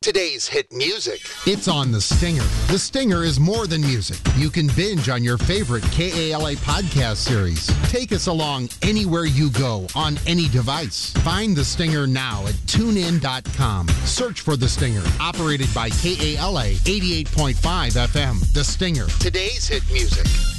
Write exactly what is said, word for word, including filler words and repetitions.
Today's hit music. It's on The Stinger. The Stinger is more than music. You can binge on your favorite K A L A podcast series. Take us along anywhere you go on any device. Find The Stinger now at tune in dot com. Search for The Stinger, operated by K A L A eighty-eight point five F M. The Stinger. Today's hit music.